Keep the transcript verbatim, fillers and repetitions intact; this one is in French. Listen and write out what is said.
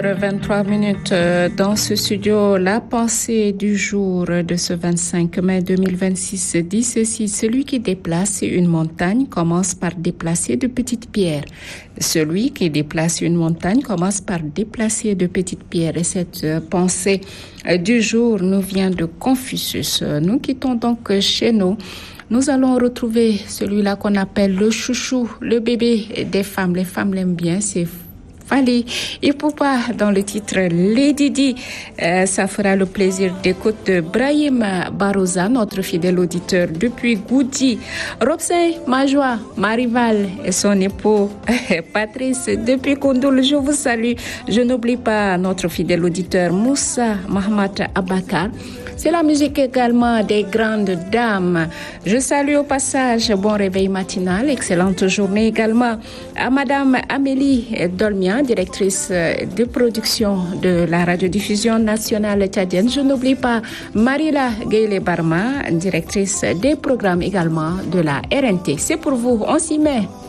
heures vingt-trois minutes dans ce studio. La pensée du jour de ce vingt-cinq mai deux mille vingt-six dit ceci: celui qui déplace une montagne commence par déplacer de petites pierres. Celui qui déplace une montagne commence par déplacer de petites pierres. Et cette pensée du jour nous vient de Confucius. Nous quittons donc chez nous. Nous allons retrouver celui-là qu'on appelle le chouchou, le bébé des femmes. Les femmes l'aiment bien, c'est Fally Ipupa dans le titre Lady Di. Euh, ça fera le plaisir d'écouter Brahim Baroza, notre fidèle auditeur depuis Goudi. Robsey Majoie, ma rivale, et son époux Patrice depuis Koundoul. Je vous salue. Je n'oublie pas notre fidèle auditeur Moussa Mahamat Abakar. C'est la musique également des grandes dames. Je salue au passage, bon réveil matinal, excellente journée également à Madame Amélie Dolmian, directrice de production de la radiodiffusion nationale tchadienne. Je n'oublie pas Marila Gayle Barma, directrice des programmes également de la R N T. C'est pour vous, on s'y met.